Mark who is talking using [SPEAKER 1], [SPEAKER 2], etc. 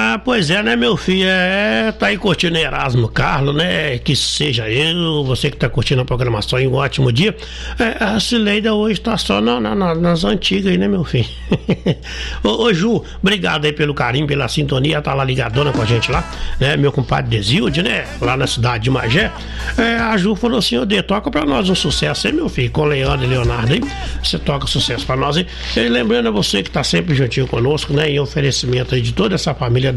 [SPEAKER 1] Ah, pois é, né, meu filho? Tá aí curtindo Erasmo Carlos, né? Que seja eu, você que tá curtindo a programação, um ótimo dia. A Cileida hoje tá só nas antigas aí, né, meu filho? Ô, Ju, obrigado aí pelo carinho, pela sintonia, tá lá ligadona com a gente lá, né? Meu compadre Desilde, né? Lá na cidade de Magé. A Ju falou assim: ô, Dê, toca pra nós um sucesso aí, meu filho, com Leandro e Leonardo aí. Você toca sucesso pra nós aí. E lembrando a você que tá sempre juntinho conosco, né? Em oferecimento aí de toda essa família